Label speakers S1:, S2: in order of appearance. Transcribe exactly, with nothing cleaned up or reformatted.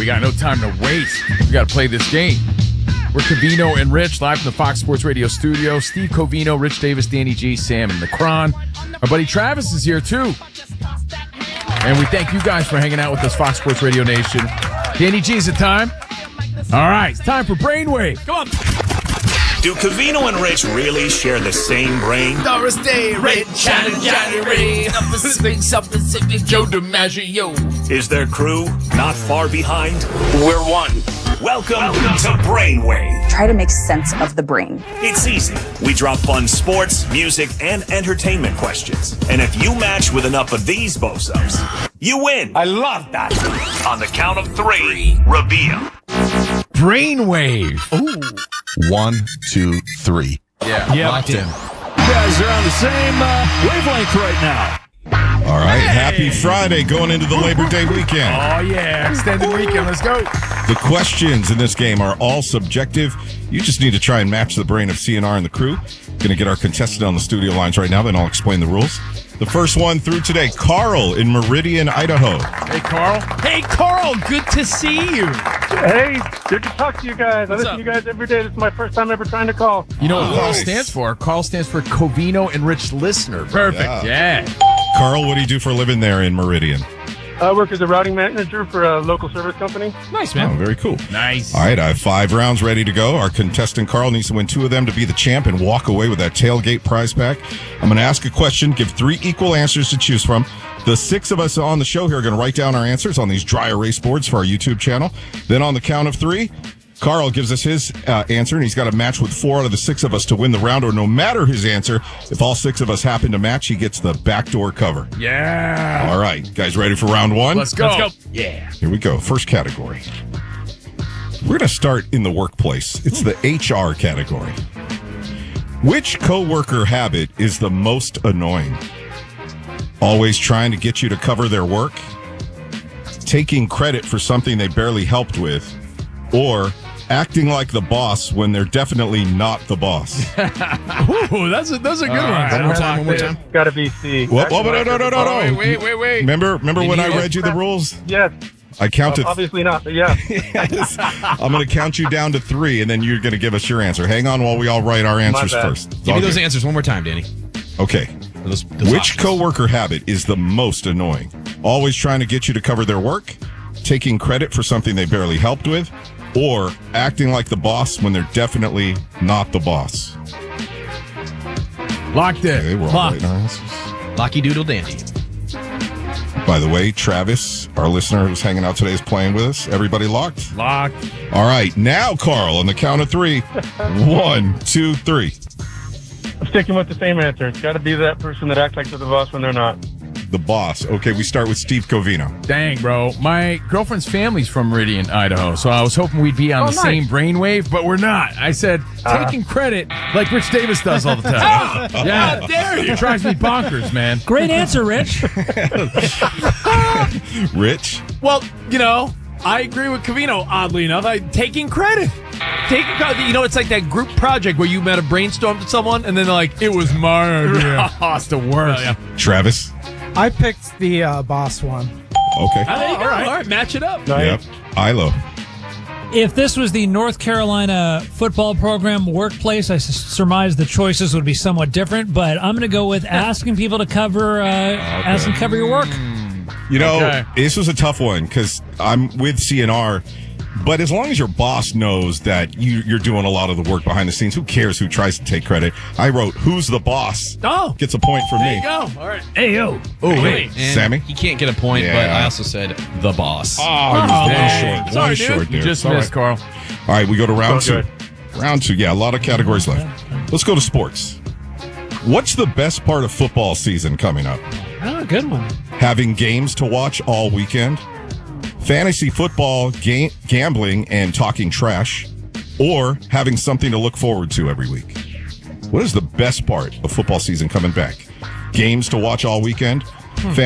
S1: we got no time to waste. We got to play this game. We're Covino and Rich, live from the Fox Sports Radio studio. Steve Covino, Rich Davis, Danny G, Sam, and the Cron. Our buddy Travis is here, too. And we thank you guys for hanging out with us, Fox Sports Radio Nation. Danny G, is it time? All right, it's time for Brainwave. Come on.
S2: Do Covino and Rich really share the same brain?
S1: Doris Day, Rich, and Johnny Ray, of the Pacific, South Pacific, Joe DiMaggio.
S2: Is their crew not far behind?
S3: We're one.
S2: Welcome, Welcome to Brainwave.
S4: Try to make sense of the brain.
S2: It's easy. We drop fun sports, music, and entertainment questions. And if you match with enough of these bosos, you win.
S3: I love that.
S2: On the count of three, reveal.
S1: Brainwave.
S5: Ooh. One, two, three.
S1: Yeah,
S6: yep.
S1: locked in.
S6: You guys are on the same uh, wavelength right now.
S5: All right,
S1: Hey!
S5: happy Friday going into the Labor Day weekend.
S1: Oh, yeah, extended weekend. Let's go.
S5: The questions in this game are all subjective. You just need to try and match the brain of C N R and the crew. Going to get our contestant on the studio lines right now, then I'll explain the rules. The first one through today, Carl in Meridian, Idaho.
S1: Hey, Carl.
S6: Hey, Carl, good to see you.
S7: Hey, good to talk to you guys. I
S6: What's
S7: listen
S6: up?
S7: to you guys every day. This is my first time ever trying to call.
S1: You know what
S5: Oh,
S1: Carl
S5: nice.
S1: stands for? Carl stands for Covino and Rich Listener. Perfect. Yeah.
S5: Carl, what do you do for a living there in Meridian?
S7: I work as a routing manager for a local service company.
S6: Nice,
S5: Oh,
S6: man.
S5: very cool.
S1: Nice.
S5: All right, I have five rounds ready to go. Our contestant Carl needs to win two of them to be the champ and walk away with that tailgate prize pack. I'm going to ask a question, give three equal answers to choose from. The six of us on the show here are going to write down our answers on these dry erase boards for our YouTube channel. Then on the count of three, Carl gives us his uh, answer, and he's got to match with four out of the six of us to win the round, or no matter his answer, if all six of us happen to match, he gets the backdoor cover.
S1: Yeah.
S5: All right, guys ready for round one?
S1: Let's go.
S6: Let's go.
S1: Yeah.
S5: Here we go. First category. We're going to start in the workplace. It's the H R category. Which coworker habit is the most annoying? Always trying to get you to cover their work, taking credit for something they barely helped with, or acting like the boss when they're definitely not the boss.
S6: Ooh, that's a, that's a good
S1: All
S6: one.
S1: right.
S6: One more time, one more time.
S7: Got to be C.
S5: Whoa, whoa, no, no, no, no,
S1: Oh,
S5: no.
S1: wait, wait, wait, wait.
S5: Remember, remember
S1: You
S5: when I
S1: need it?
S5: read you the rules?
S7: Yes.
S5: I counted.
S7: Obviously not, but yeah.
S5: Yes. I'm going to count you down to three, and then you're going to give us your answer. Hang on while we all write our answers
S7: bad.
S5: first. It's
S8: Give
S5: all
S8: me those
S5: good.
S8: answers one more time, Danny.
S5: Okay.
S8: Those, those
S5: Which
S8: options.
S5: coworker habit is the most annoying? Always trying to get you to cover their work, taking credit for something they barely helped with, or acting like the boss when they're definitely not the boss?
S1: Locked in.
S5: Okay, we're all
S6: Lock.
S5: writing our answers.
S8: Locky Doodle Dandy.
S5: By the way, Travis, our listener who's hanging out today, is playing with us. Everybody locked?
S1: Locked.
S5: All right. Now, Carl, on the count of three. One, two, three.
S7: I'm sticking with the same answer. It's got to be that person that acts like they're the boss when they're not.
S5: The boss. Okay, we start with Steve Covino.
S1: Dang, bro. My girlfriend's family's from Meridian, Idaho, so I was hoping we'd be on
S7: Oh,
S1: the
S7: nice.
S1: same brainwave, but we're not. I said, taking credit like Rich Davis does all the time. Yeah. How dare you? It drives me bonkers, man.
S6: Great answer, Rich.
S5: Rich?
S6: Well, you know, I agree with Covino, oddly enough. I taking credit. Taking credit. You know, it's like that group project where you met a brainstorm to someone and then they're like, it was my idea.
S1: Oh, it's the worst.
S6: Oh, yeah.
S5: Travis?
S9: I picked the uh, boss one.
S5: Okay.
S6: Ah, there you go.
S1: all right.
S6: All right, match it up.
S5: Yep. Ilo.
S10: If this was the North Carolina football program workplace, I s- surmise the choices would be somewhat different, but I'm going to go with asking people to cover, uh, ask them to cover your work.
S5: You know,
S1: Okay.
S5: this was a tough one because I'm with C N R, but as long as your boss knows that you, you're doing a lot of the work behind the scenes, who cares who tries to take credit? I wrote, who's the boss?
S6: Oh,
S5: Gets a point from
S6: there
S5: me.
S6: you go. All right. Hey, yo.
S1: Oh, wait.
S8: And
S5: Sammy?
S8: He can't get a point,
S5: Yeah.
S8: but I also said the boss.
S5: Oh, he was one
S1: dang.
S5: short.
S6: Sorry,
S5: one
S6: dude.
S5: short there.
S1: You just
S5: It's all
S1: missed,
S5: right.
S1: Carl.
S5: All right, we go to round
S7: Oh,
S5: two. Round two, yeah, a lot of categories left. Let's go to sports. What's the best part of football season coming up?
S10: Oh, good one.
S5: Having games to watch all weekend, fantasy football, ga- gambling, and talking trash, or having something to look forward to every week. What is the best part of football season coming back? Games to watch all weekend,